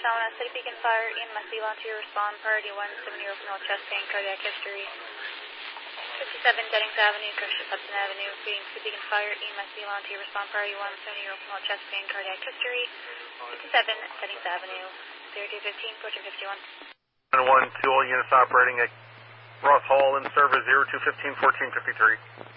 Shauna, City Beacon Fire, EMS volunteer respond, priority 170 open all chest pain, cardiac history. 57 Jennings Avenue, Christian Hudson Avenue, being City Beacon Fire, EMS volunteer respond, priority 170 open all chest pain, cardiac history. 57 Jennings Avenue, 0215, approaching 51. 112 units operating at Ross Hall in service 0215 1453.